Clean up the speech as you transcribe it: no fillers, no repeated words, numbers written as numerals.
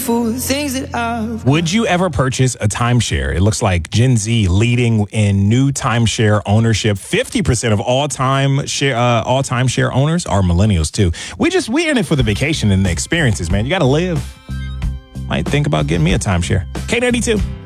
for the things that I've. Would you ever purchase a timeshare? It looks like Gen Z leading in new timeshare ownership. 50% of all timeshare owners are millennials too. We in it for the vacation and the experiences, man. You got to live. Might think about getting me a timeshare. K92.